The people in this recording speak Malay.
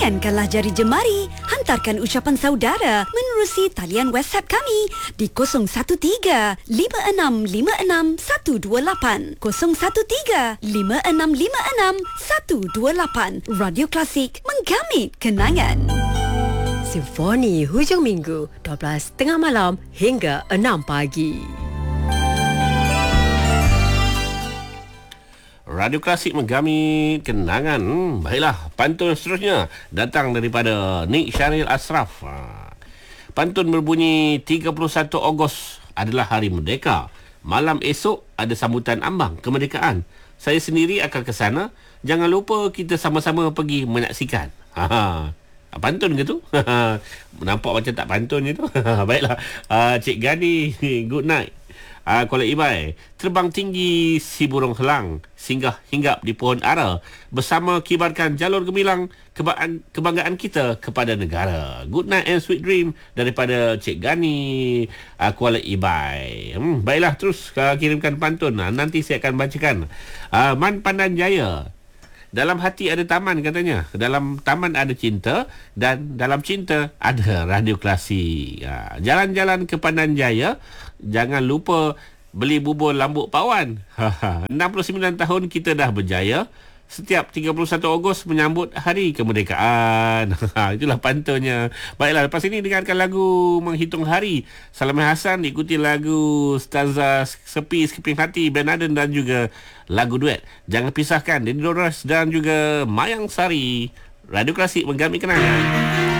Jangankanlah jari jemari, hantarkan ucapan saudara menerusi talian WhatsApp kami di 013-5656-128. 013-5656-128. Radio Klasik, menggamit kenangan. Simfoni hujung minggu 12.30 malam hingga 6 pagi. Radio Klasik menggamit kenangan. Baiklah, pantun seterusnya datang daripada Nik Syaril Ashraf. Pantun berbunyi 31 Ogos adalah Hari Merdeka. Malam esok ada sambutan ambang kemerdekaan. Saya sendiri akan ke sana. Jangan lupa kita sama-sama pergi menyaksikan. Pantun ke tu? Nampak macam tak pantun je tu. Baiklah, Cik Gani, good night. Kuala Ibai, terbang tinggi si burung helang, singgah hinggap di pohon ara, bersama kibarkan jalur gemilang kebanggaan kita kepada negara. Good night and sweet dream daripada Cik Gani, Kuala Ibai. Baiklah, terus kirimkan pantun. Nanti saya akan bacakan. Man Pandan Jaya. Dalam hati ada taman katanya. Dalam taman ada cinta. Dan dalam cinta ada radio klasik. Jalan-jalan ke Pandan Jaya. Jangan lupa beli bubur lambuk pawan. 69 tahun kita dah berjaya. Setiap 31 Ogos menyambut Hari Kemerdekaan. Itulah pantunnya. Baiklah, lepas ini dengarkan lagu Menghitung Hari. Salamah Hasan, diikuti lagu Stanza Sepi Skipping Hati, Ben Aden dan juga lagu duet Jangan Pisahkan, Deni Doras dan juga Mayang Sari. Radio Klasik menggamit kenangan.